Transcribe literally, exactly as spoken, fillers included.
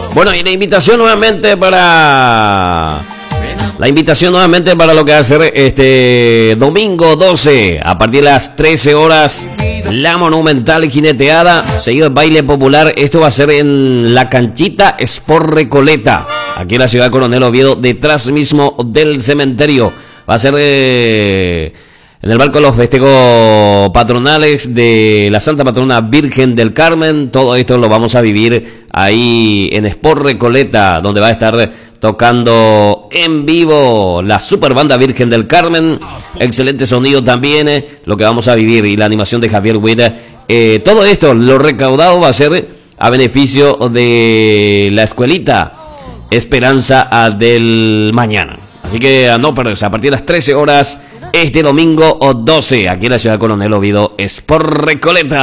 Bueno, y la invitación nuevamente para... La invitación nuevamente para lo que va a ser este domingo doce, a partir de las trece horas, la monumental jineteada, seguido el baile popular. Esto va a ser en la canchita Sport Recoleta, aquí en la ciudad de Coronel Oviedo, detrás mismo del cementerio. Va a ser eh, en el marco de los festejos patronales de la Santa Patrona Virgen del Carmen. Todo esto lo vamos a vivir ahí en Sport Recoleta, donde va a estar tocando en vivo la super banda Virgen del Carmen. Excelente sonido también, eh, lo que vamos a vivir, y la animación de Javier Huida. Eh, todo esto, lo recaudado va a ser a beneficio de la escuelita Esperanza del Mañana. Así que a no perderse, a partir de las trece horas, este domingo doce, aquí en la ciudad de Coronel Oviedo, Sport Recoleta.